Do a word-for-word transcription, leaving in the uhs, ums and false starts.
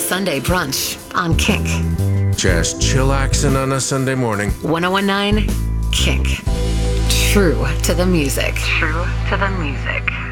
Sunday brunch on Kink. Just chillaxing on a Sunday morning. ten nineteen Kink. True to the music. True to the music.